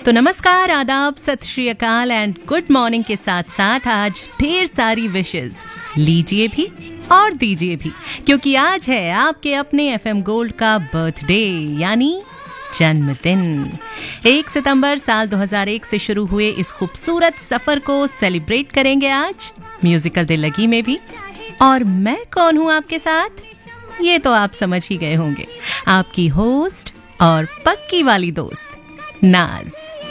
तो नमस्कार, आदाब, सत श्री अकाल एंड गुड मॉर्निंग के साथ साथ आज ढेर सारी विशेस लीजिए भी और दीजिए भी, क्योंकि आज है आपके अपने एफएम गोल्ड का बर्थडे यानी जन्मदिन। 1 सितंबर साल 2001 से शुरू हुए इस खूबसूरत सफर को सेलिब्रेट करेंगे आज म्यूजिकल दिल लगी में भी। और मैं कौन हूं आपके साथ, ये तो आप समझ ही गए होंगे, आपकी होस्ट और पक्की वाली दोस्त नाज।